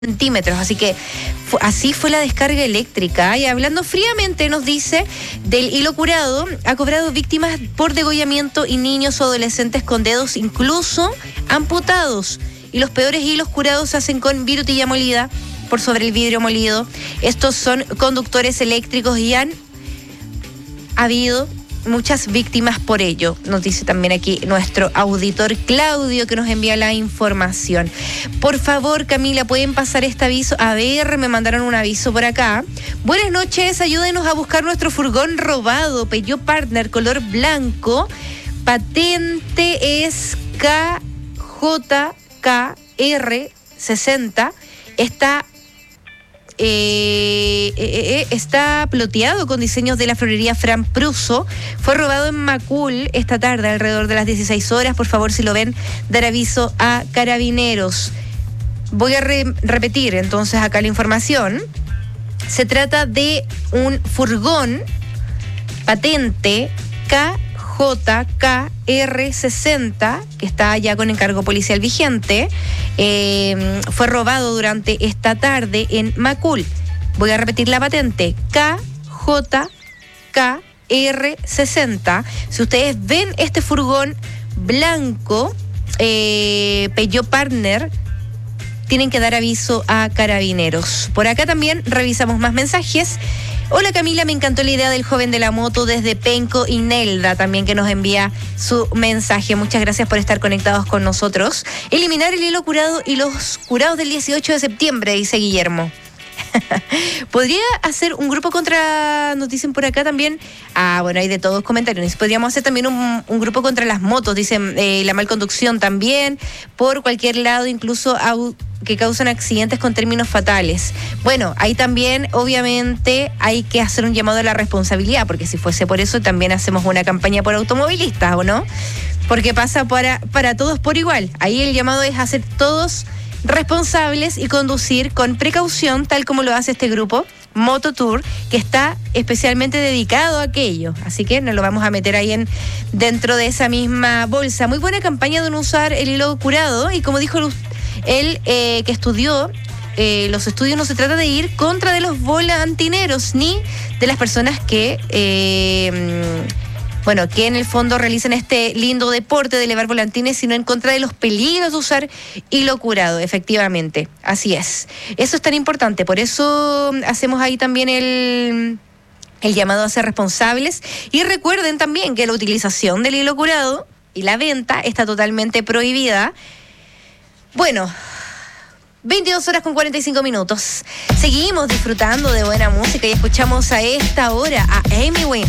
centímetros, así que así fue la descarga eléctrica. Y hablando fríamente, nos dice, del hilo curado ha cobrado víctimas por degollamiento y niños o adolescentes con dedos incluso amputados. Y los peores hilos curados se hacen con virutilla molida por sobre el vidrio molido. Estos son conductores eléctricos y han habido muchas víctimas por ello, nos dice también aquí nuestro auditor Claudio, que nos envía la información. Por favor, Camila, ¿pueden pasar este aviso? A ver, me mandaron un aviso por acá. Buenas noches, ayúdenos a buscar nuestro furgón robado, Peugeot Partner, color blanco, patente es KJKR60, está ploteado con diseños de la florería Fran Pruso. Fue robado en Macul esta tarde alrededor de las 16 horas. Por favor, si lo ven, dar aviso a Carabineros. Voy a repetir entonces acá la información. Se trata de un furgón patente KJKR60 que está ya con encargo policial vigente. Fue robado durante esta tarde en Macul. Voy a repetir la patente, KJKR60. Si ustedes ven este furgón blanco, Peugeot Partner, tienen que dar aviso a Carabineros. Por acá también revisamos más mensajes. Hola Camila, me encantó la idea del joven de la moto desde Penco y Nelda, también que nos envía su mensaje. Muchas gracias por estar conectados con nosotros. Eliminar el hilo curado y los curados del 18 de septiembre, dice Guillermo. ¿Podría hacer un grupo contra, nos dicen por acá también? Bueno, hay de todos comentarios. Podríamos hacer también un grupo contra las motos, dicen, la malconducción también, por cualquier lado, incluso que causan accidentes con términos fatales. Bueno, ahí también obviamente hay que hacer un llamado a la responsabilidad, porque si fuese por eso también hacemos una campaña por automovilistas, ¿o no? Porque pasa para todos por igual. Ahí el llamado es hacer todos responsables y conducir con precaución, tal como lo hace este grupo Mototour, que está especialmente dedicado a aquello. Así que nos lo vamos a meter ahí dentro de esa misma bolsa. Muy buena campaña de no usar el hilo curado, y como dijo él, que estudió los estudios, no se trata de ir contra de los volantineros ni de las personas que que en el fondo realizan este lindo deporte de elevar volantines, sino en contra de los peligros de usar hilo curado, efectivamente. Así es. Eso es tan importante. Por eso hacemos ahí también el llamado a ser responsables. Y recuerden también que la utilización del hilo curado y la venta está totalmente prohibida. Bueno, 22 horas con 45 minutos. Seguimos disfrutando de buena música y escuchamos a esta hora a Amy Winehouse.